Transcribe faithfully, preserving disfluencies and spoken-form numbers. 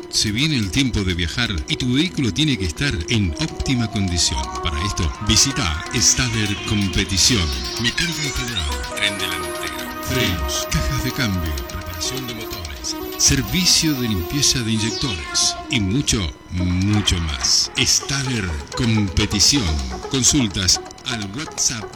Se viene el tiempo de viajar y tu vehículo tiene que estar en óptima condición. Para esto, visita Staller Competición. Mecánica integral, tren delantero, frenos, cajas de cambio, reparación de motores, servicio de limpieza de inyectores y mucho, mucho más. Staller Competición. Consultas al WhatsApp